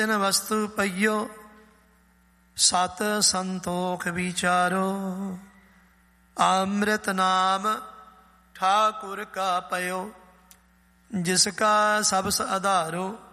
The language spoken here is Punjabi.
ਤਿਨ ਵਸਤੂ ਪਈਓ ਸਤ ਸੰਤੋਖ ਵਿਚਾਰੋ। ਅੰਮ੍ਰਿਤ ਨਾਮ ਠਾਕੁਰ ਕਾ ਪਇਓ ਜਿਸ ਕਾ ਸਬਸ ਆਧਾਰੋ।